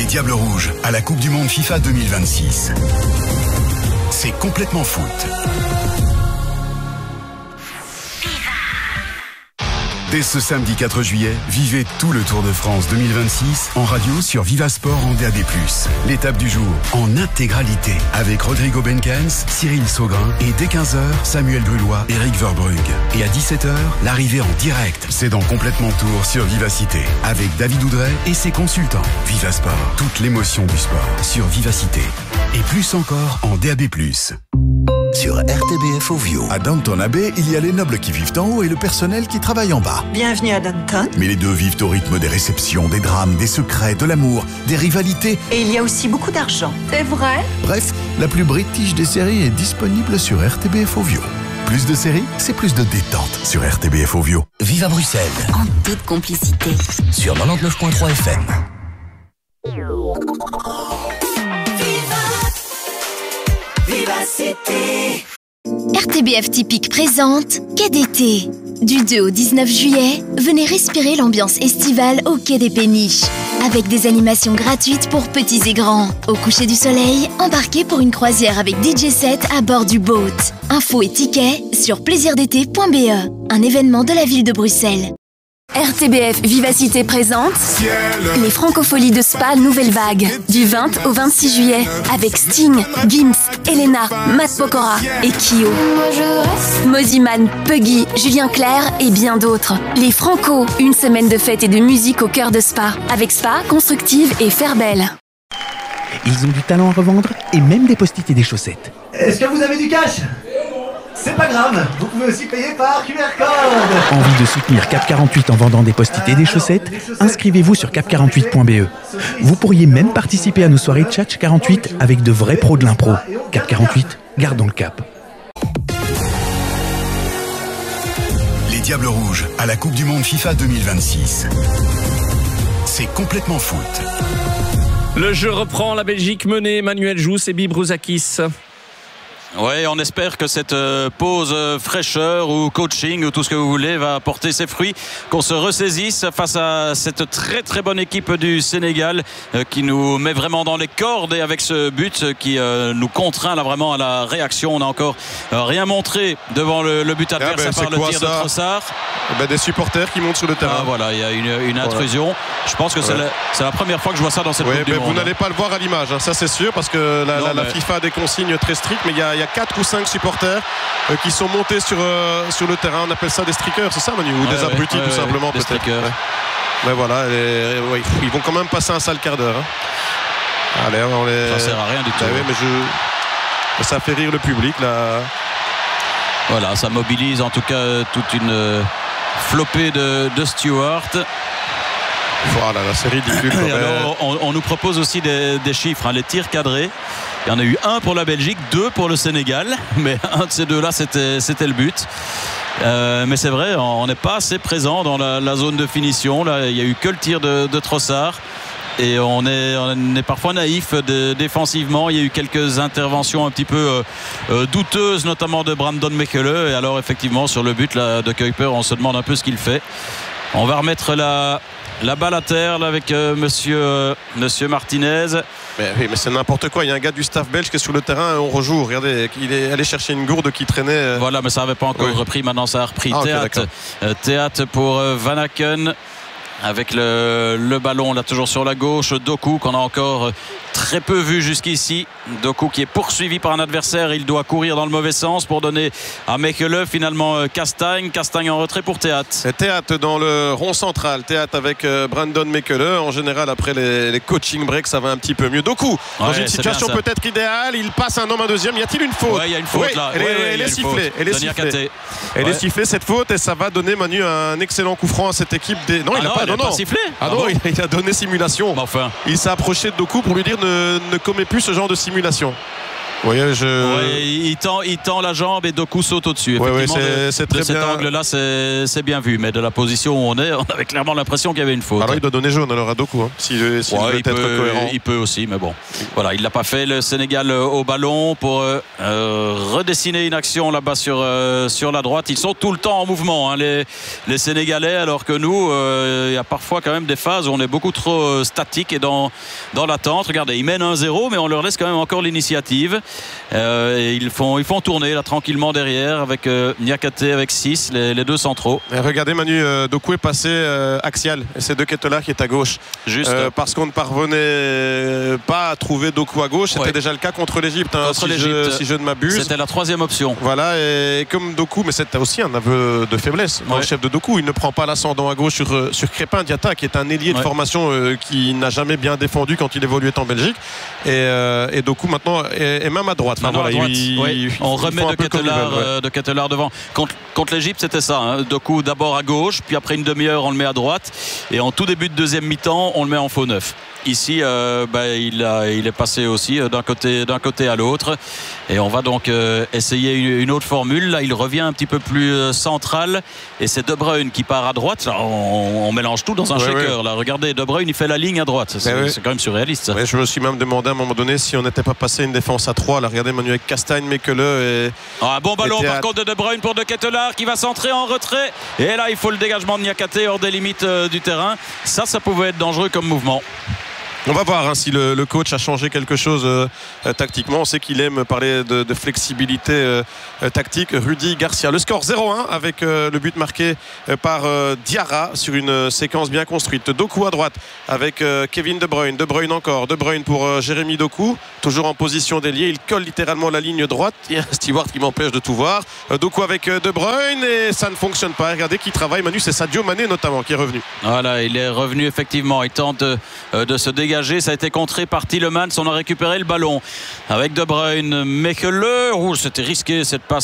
Diables Rouges à la Coupe du Monde FIFA 2026. C'est complètement foot. Dès ce samedi 4 juillet, vivez tout le Tour de France 2026 en radio sur Viva Sport en DAB+. L'étape du jour en intégralité avec Rodrigo Benkens, Cyril Saugrin et dès 15h, Samuel Drulois, Eric Verbrugge. Et à 17h, l'arrivée en direct. C'est dans Complètement Tour sur Vivacité avec David Oudret et ses consultants. Viva Sport, toute l'émotion du sport sur Vivacité. Et plus encore en DAB+. Sur RTBF Ovio. À Downton Abbey, il y a les nobles qui vivent en haut et le personnel qui travaille en bas. Bienvenue à Downton. Mais les deux vivent au rythme des réceptions, des drames, des secrets, de l'amour, des rivalités. Et il y a aussi beaucoup d'argent. C'est vrai? Bref, la plus british des séries est disponible sur RTBF Ovio. Plus de séries, c'est plus de détente sur RTBF Ovio. Vive à Bruxelles. En toute complicité. Sur 99.3 FM. Vivacité. RTBF Typique présente Quai d'été. Du 2 au 19 juillet, venez respirer l'ambiance estivale au Quai des Péniches. Avec des animations gratuites pour petits et grands. Au coucher du soleil, embarquez pour une croisière avec DJ set à bord du boat. Infos et tickets sur plaisirdété.be. Un événement de la ville de Bruxelles. RTBF Vivacité présente les Francopholies de Spa Nouvelle Vague du 20 au 26 juillet avec Sting, Gims, Elena, Matt Pokora et Kyo. Moziman, Puggy, Julien Clerc et bien d'autres. Les Franco, une semaine de fête et de musique au cœur de Spa avec Spa, Constructive et Fairbelle. Ils ont du talent à revendre et même des post-it et des chaussettes. Est-ce que vous avez du cash ? C'est pas grave, vous pouvez aussi payer par QR code. Envie de soutenir Cap 48 en vendant des post-it et des chaussettes ? Inscrivez-vous sur cap48.be. Vous pourriez même participer à nos soirées Tchatch 48 avec de vrais pros de l'impro. Cap 48, gardons le cap. Les Diables Rouges à la Coupe du Monde FIFA 2026. C'est complètement foot. Le jeu reprend, la Belgique menée, Manuel Jousse et Bibrouzakis. Oui, on espère que cette pause fraîcheur ou coaching ou tout ce que vous voulez va porter ses fruits, qu'on se ressaisisse face à cette très très bonne équipe du Sénégal qui nous met vraiment dans les cordes et avec ce but qui nous contraint là vraiment à la réaction. On n'a encore rien montré devant le but adverse à part le tir de Trossard. Des supporters qui montent sur le terrain. Voilà, il y a une intrusion. Je pense que c'est la première fois que je vois ça dans cette Coupe du Monde. Vous n'allez pas le voir à l'image, ça c'est sûr, parce que la FIFA a des consignes très strictes, mais il y a 4 ou 5 supporters qui sont montés sur le terrain. On appelle ça des streakers, c'est ça Manu? Ou des abrutis tout simplement des peut-être. Mais voilà, ils vont quand même passer un sale quart d'heure. Allez, ça sert à rien du tout. Mais ça fait rire le public là. Voilà, ça mobilise en tout cas toute une flopée de Stewart. Voilà, c'est ridicule. Alors, on nous propose aussi des chiffres, les tirs cadrés. Il y en a eu 1 pour la Belgique, 2 pour le Sénégal, mais un de ces deux-là c'était le but. Mais c'est vrai, on n'est pas assez présent dans la zone de finition. Là, il n'y a eu que le tir de Trossard. Et on est parfois naïf défensivement. Il y a eu quelques interventions un petit peu douteuses, notamment de Brandon Mekele. Et alors effectivement sur le but là, de Kuiper, on se demande un peu ce qu'il fait. On va remettre la balle à terre là, avec monsieur Martinez. Mais c'est n'importe quoi. Il y a un gars du staff belge qui est sur le terrain et on rejoue. Regardez, il est allé chercher une gourde qui traînait. Voilà, mais ça n'avait pas encore repris. Maintenant ça a repris. Théâtre pour Van Aken. Avec le ballon là toujours sur la gauche, Doku qu'on a encore très peu vu jusqu'ici. Doku qui est poursuivi par un adversaire, il doit courir dans le mauvais sens pour donner à Mekele. Finalement Castagne en retrait pour Théâtre. Théâtre dans le rond central, Théâtre avec Brandon Mekele. En général après les coaching breaks ça va un petit peu mieux. Doku dans une situation peut-être idéale, il passe un homme à deuxième. Y a-t-il une faute? Il y a une faute là. Elle est sifflée. Elle est sifflée cette faute et ça va donner Manu un excellent coup franc à cette équipe des... Non, il n'a pas sifflé. Il a donné simulation. Enfin. Il s'est approché de Doku pour lui dire ne commets plus ce genre de simulation. Oui, il tend la jambe et Doku saute au-dessus. Effectivement, c'est très de cet bien. angle-là, c'est bien vu. Mais de la position où on est, on avait clairement l'impression qu'il y avait une faute. Alors il doit donner jaune alors à Doku, hein, s'il veut être cohérent. Il peut aussi, mais bon. Voilà, il l'a pas fait. Le Sénégal au ballon pour redessiner une action là-bas sur la droite. Ils sont tout le temps en mouvement, hein, les Sénégalais, alors que nous, il y a parfois quand même des phases où on est beaucoup trop statique et dans l'attente. Regardez, ils mènent 1-0, mais on leur laisse quand même encore l'initiative. Et ils font tourner là tranquillement derrière avec Niakhaté avec 6, les deux centraux. Et regardez Manu, Doku est passé axial et c'est De Ketelaere qui est à gauche. Juste parce qu'on ne parvenait pas à trouver Doku à gauche. C'était déjà le cas contre l'Égypte, hein, si je ne m'abuse. C'était la troisième option. Voilà, et comme Doku, mais c'était aussi un aveu de faiblesse dans le chef de Doku. Il ne prend pas l'ascendant à gauche sur Crépin Diatta, qui est un ailier de formation qui n'a jamais bien défendu quand il évoluait en Belgique. Et Doku maintenant est même à droite. Enfin, voilà, on remet De Ketelaere devant. Contre l'Égypte, c'était ça, hein. Doku d'abord à gauche, puis après une demi-heure on le met à droite, et en tout début de deuxième mi-temps on le met en faux neuf. Ici il est passé aussi d'un côté à l'autre, et on va donc essayer une autre formule. Là il revient un petit peu plus central, et c'est De Bruyne qui part à droite. Là, on mélange tout dans un shaker. Là, regardez, De Bruyne il fait la ligne à droite. C'est quand même surréaliste, ça. Je me suis même demandé à un moment donné si on n'était pas passé une défense à 3. Là, regardez Manu avec Castagne, Mekele un bon ballon par contre de Bruyne pour De Ketelaere qui va centrer en retrait, et là il faut le dégagement de Niakhaté hors des limites du terrain. Ça pouvait être dangereux comme mouvement. On va voir si le coach a changé quelque chose tactiquement. On sait qu'il aime parler de flexibilité tactique. Rudy Garcia. Le score 0-1 avec le but marqué par Diarra sur une séquence bien construite. Doku à droite avec Kevin De Bruyne. De Bruyne encore. De Bruyne pour Jérémy Doku. Toujours en position d'ailier. Il colle littéralement la ligne droite. Il y a un steward qui m'empêche de tout voir. Doku avec De Bruyne, et ça ne fonctionne pas. Regardez qui travaille. Manu, c'est Sadio Mané notamment qui est revenu. Voilà, il est revenu effectivement. Il tente de se dégager. Ça a été contré par Tielemans. On a récupéré le ballon avec De Bruyne. Mekele, c'était risqué cette passe